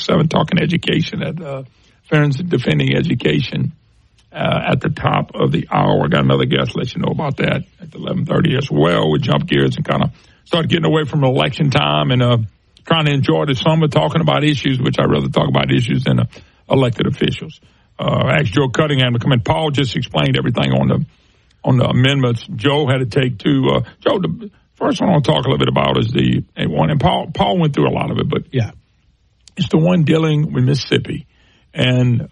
7 talking education at Fairness and Defending Education at the top of the hour. I got another guest, let you know about that at 11:30 as well. We jump gears and kind of start getting away from election time and trying to enjoy the summer talking about issues, which I'd rather talk about issues than elected officials. I asked Joe Cunningham to come in. Paul just explained everything on the amendments. Joe had to take two. Joe, the first one I want to talk a little bit about is the one, and Paul went through a lot of it, but yeah, it's the one dealing with Mississippi and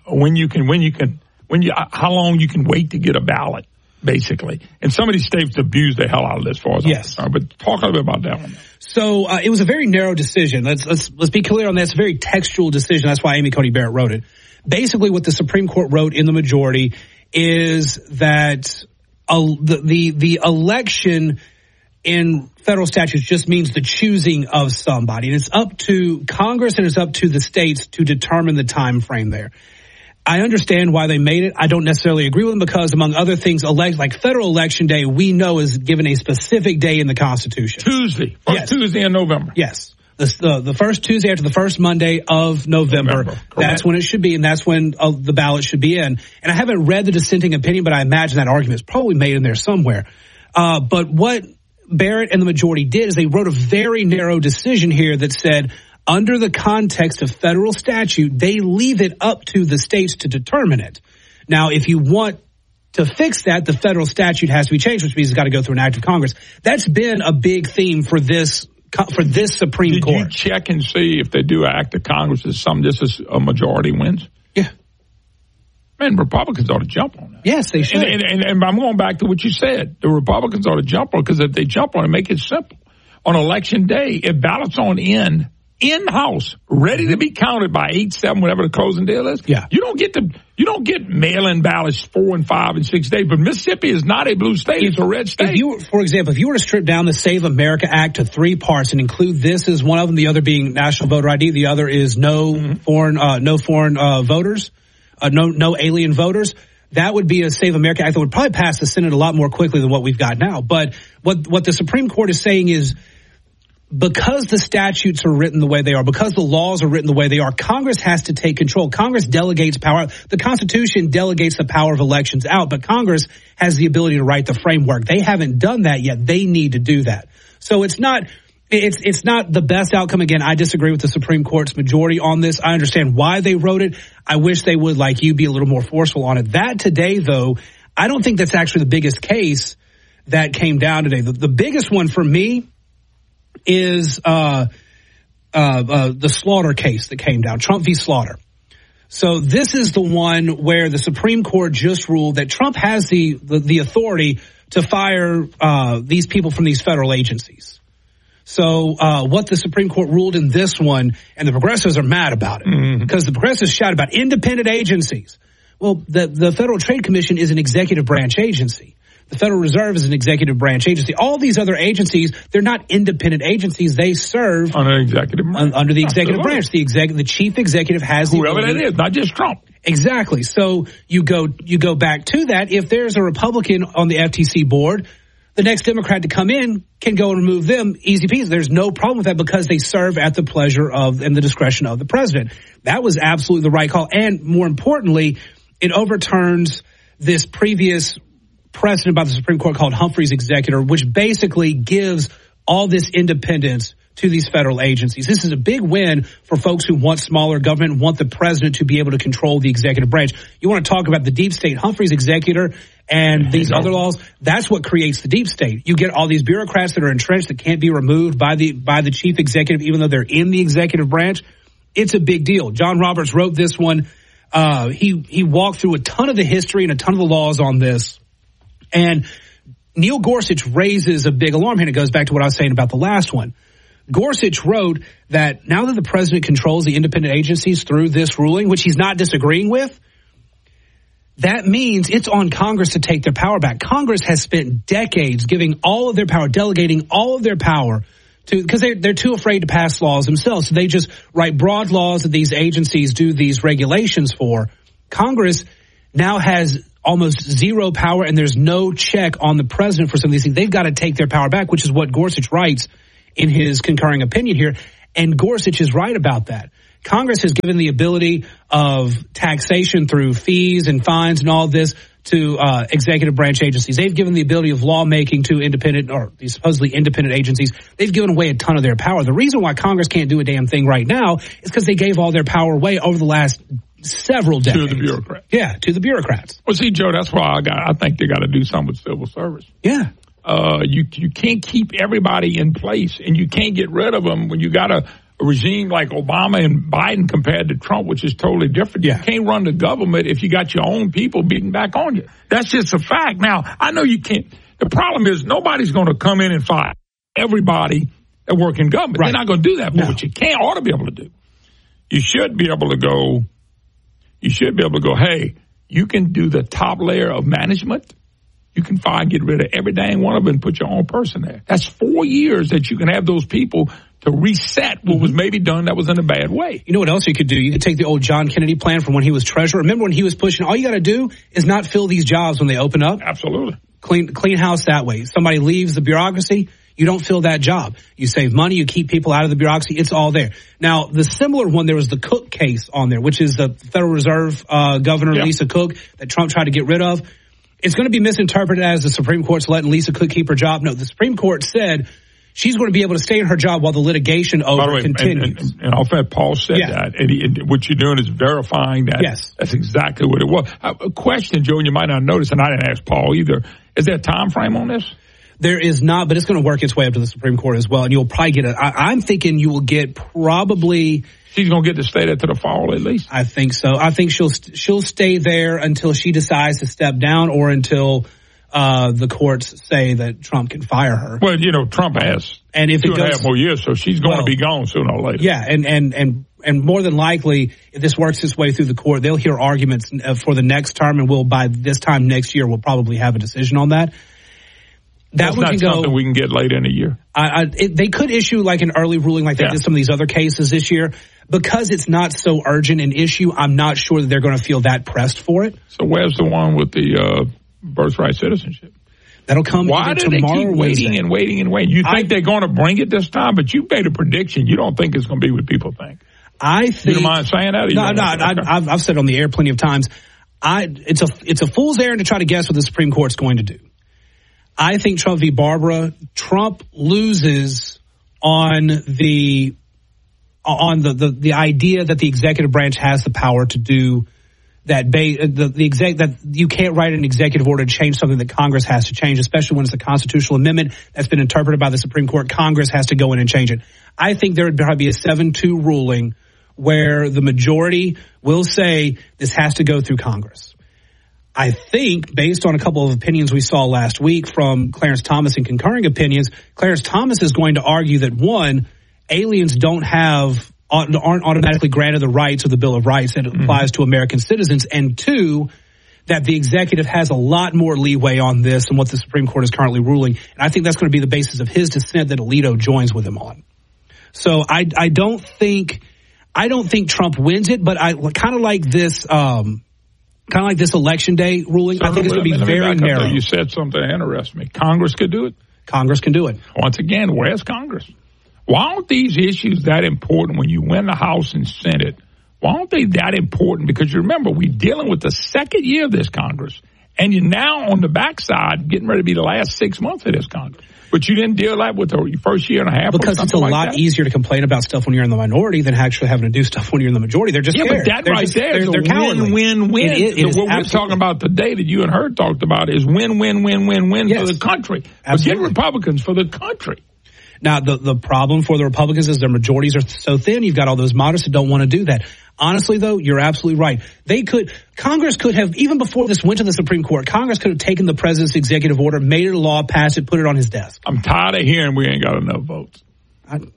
how long you can wait to get a ballot, basically. And some of these states abuse the hell out of this, as far as I'm concerned. But talk a little bit about that one. So it was a very narrow decision. Let's be clear on that. It's a very textual decision. That's why Amy Coney Barrett wrote it. Basically, what the Supreme Court wrote in the majority is that the election in federal statutes just means the choosing of somebody. And it's up to Congress and it's up to the states to determine the time frame there. I understand why they made it. I don't necessarily agree with them because, among other things, like federal election day, we know is given a specific day in the Constitution. Tuesday. Tuesday in November. Yes. The first Tuesday after the first Monday of November. That's when it should be, and that's when the ballot should be in. And I haven't read the dissenting opinion, but I imagine that argument is probably made in there somewhere. But what Barrett and the majority did is they wrote a very narrow decision here that said, under the context of federal statute, they leave it up to the states to determine it. Now, if you want to fix that, the federal statute has to be changed, which means it's got to go through an act of Congress. That's been a big theme for this Supreme Court. Did you check and see if they do an act of Congress that just as a majority wins? Yeah. Man, Republicans ought to jump on that. Yes, they should. And I'm going back to what you said. The Republicans ought to jump on it because if they jump on it, make it simple. On election day, if ballots on in-house, ready to be counted by 8, 7, whatever the closing deal is. Yeah. You don't get mail-in ballots 4 and 5 and 6 days. But Mississippi is not a blue state; it's a red state. For example, if you were to strip down the Save America Act to 3 parts and include this as one of them, the other being national voter ID, the other is no foreign voters, no alien voters. That would be a Save America Act that would probably pass the Senate a lot more quickly than what we've got now. But what the Supreme Court is saying is, because the statutes are written the way they are, because the laws are written the way they are, Congress has to take control. Congress delegates power. The Constitution delegates the power of elections out, but Congress has the ability to write the framework. They haven't done that yet. They need to do that. So it's not the best outcome. Again, I disagree with the Supreme Court's majority on this. I understand why they wrote it. I wish they would, like you, be a little more forceful on it. That today, though, I don't think that's actually the biggest case that came down today. The biggest one for me is the Slaughter case that came down, Trump v. Slaughter. So this is the one where the Supreme Court just ruled that Trump has the authority to fire these people from these federal agencies. So what the Supreme Court ruled in this one, and the progressives are mad about it, because the progressives shout about independent agencies. Well, the Federal Trade Commission is an executive branch agency. The Federal Reserve is an executive branch agency. All these other agencies, they're not independent agencies. They serve under the executive branch. The chief executive has whoever that is, not just Trump. Exactly. So you go back to that. If there's a Republican on the FTC board, the next Democrat to come in can go and remove them. Easy peasy. There's no problem with that because they serve at the pleasure of and the discretion of the president. That was absolutely the right call. And more importantly, it overturns this previous precedent by the Supreme Court called Humphrey's Executor, which basically gives all this independence to these federal agencies. This is a big win for folks who want smaller government, want the president to be able to control the executive branch. You want to talk about the deep state, Humphrey's Executor and these other laws, that's what creates the deep state. You get all these bureaucrats that are entrenched that can't be removed by the chief executive, even though they're in the executive branch. It's a big deal. John Roberts wrote this one. He walked through a ton of the history and a ton of the laws on this. And Neil Gorsuch raises a big alarm here, and it goes back to what I was saying about the last one. Gorsuch wrote that now that the president controls the independent agencies through this ruling, which he's not disagreeing with, that means it's on Congress to take their power back. Congress has spent decades giving all of their power, delegating all of their power to, because they're too afraid to pass laws themselves. So they just write broad laws that these agencies do these regulations for. Congress now has almost zero power, and there's no check on the president for some of these things. They've got to take their power back, which is what Gorsuch writes in his concurring opinion here. And Gorsuch is right about that. Congress has given the ability of taxation through fees and fines and all this to executive branch agencies. They've given the ability of lawmaking to independent or these supposedly independent agencies. They've given away a ton of their power. The reason why Congress can't do a damn thing right now is because they gave all their power away over the last several decades. To the bureaucrats. Yeah, to the bureaucrats. Well, see, Joe, that's why I think they got to do something with civil service. Yeah. You can't keep everybody in place, and you can't get rid of them when you got a regime like Obama and Biden compared to Trump, which is totally different. Yeah. You can't run the government if you got your own people beating back on you. That's just a fact. Now, I know you can't. The problem is nobody's going to come in and fire everybody that work in government. Right. They're not going to do that. But No. what you ought to be able to do, you should be able to go, hey, you can do the top layer of management. You can get rid of every dang one of them and put your own person there. That's 4 years that you can have those people to reset what was maybe done that was in a bad way. You know what else you could do? You could take the old John Kennedy plan from when he was treasurer. Remember when he was pushing, all you got to do is not fill these jobs when they open up. Absolutely. Clean house that way. Somebody leaves the bureaucracy, you don't fill that job. You save money, you keep people out of the bureaucracy, it's all there. Now, the similar one, there was the Cook case on there, which is the Federal Reserve Governor Lisa Cook that Trump tried to get rid of. It's going to be misinterpreted as the Supreme Court's letting Lisa Cook keep her job. No, the Supreme Court said she's going to be able to stay in her job while the litigation continues. And I'll bet Paul said that. And what you're doing is verifying that. Yes. That's exactly what it was. A question, Joe, and you might not notice, and I didn't ask Paul either. Is there a time frame on this? There is not, but it's going to work its way up to the Supreme Court as well. And you'll probably get I'm thinking you will get probably. She's going to get to stay there to the fall at least. I think so. I think she'll stay there until she decides to step down or until the courts say that Trump can fire her. Well, Trump has and if 2.5 more years, so she's going to be gone sooner or later. Yeah, and more than likely, if this works its way through the court, they'll hear arguments for the next term, and by this time next year, we'll probably have a decision on that. That's not something we can get later in the year. They could issue like an early ruling like they did some of these other cases this year. Because it's not so urgent an issue, I'm not sure that they're going to feel that pressed for it. So where's the one with the birthright citizenship? That'll come Why do they keep waiting and waiting and waiting? You think they're going to bring it this time, but you made a prediction. You don't think it's going to be what people think. I think. You don't mind saying that? No. I've said it on the air plenty of times. It's a fool's errand to try to guess what the Supreme Court's going to do. I think Trump v. Barbara, Trump loses on the idea that the executive branch has the power to do that. That you can't write an executive order to change something that Congress has to change, especially when it's a constitutional amendment that's been interpreted by the Supreme Court. Congress has to go in and change it. I think there would probably be a 7-2 ruling where the majority will say this has to go through Congress. I think, based on a couple of opinions we saw last week from Clarence Thomas and concurring opinions, Clarence Thomas is going to argue that, one, aliens aren't automatically granted the rights of the Bill of Rights that applies to American citizens, and two, that the executive has a lot more leeway on this than what the Supreme Court is currently ruling. And I think that's going to be the basis of his dissent that Alito joins with him on. So I don't think Trump wins it, but I kind of like this. Kind of like this election day ruling. So I think it's going to be very narrow. You said something that interests me. Congress could do it? Congress can do it. Once again, where's Congress? Why aren't these issues that important when you win the House and Senate? Why aren't they that important? Because you remember, we're dealing with the second year of this Congress, and you're now on the backside getting ready to be the last 6 months of this Congress. But you didn't deal that with the first year and a half. Because it's a lot easier to complain about stuff when you're in the minority than actually having to do stuff when you're in the majority. They're just scared. But that there is a win-win-win. What we're talking about today that you and her talked about is win-win-win-win-win for the country. Forget Republicans, for the country. Now, the problem for the Republicans is their majorities are so thin. You've got all those moderates that don't want to do that. Honestly, though, you're absolutely right. Congress could have, even before this went to the Supreme Court, Congress could have taken the president's executive order, made it a law, passed it, put it on his desk. I'm tired of hearing we ain't got enough votes. And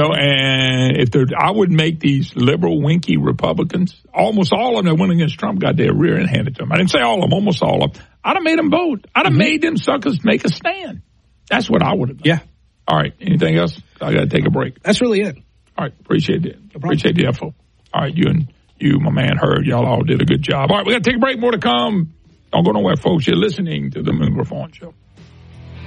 I would make these liberal, winky Republicans, almost all of them that went against Trump got their rear end handed to them. I didn't say all of them, almost all of them. I'd have made them vote. I'd have made them suckers make a stand. That's what I would have done. Yeah. All right. Anything else? I got to take a break. That's really it. All right. Appreciate it. Appreciate the info. All right. You, my man, Herb, y'all all did a good job. All right. We got to take a break. More to come. Don't go nowhere, folks. You're listening to The Moon Griffon Show.